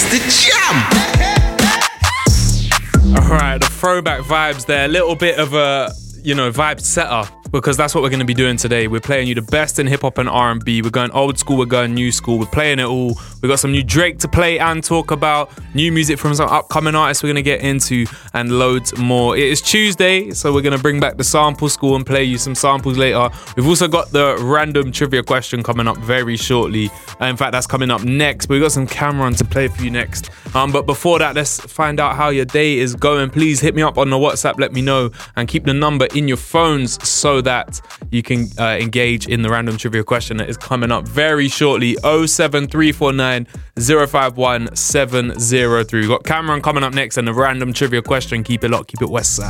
It's the jam. Alright, the throwback vibes there. A little bit of a, vibe setter, because that's what we're going to be doing today. We're playing you the best in hip-hop and R&B. We're going old school, we're going new school. We're playing it all. We've got some new Drake to play and talk about. New music from some upcoming artists we're going to get into, and loads more. It is Tuesday, so we're going to bring back the sample school and play you some samples later. We've also got the random trivia question coming up very shortly. In fact, that's coming up next. But we've got some Cameron to play for you next. But before that, let's find out how your day is going. Please hit me up on the WhatsApp, let me know, and keep the number in your phones so that you can engage in the random trivia question that is coming up very shortly. 07349 051 703. We've got Cameron coming up next and the random trivia question. Keep it locked, keep it Westside.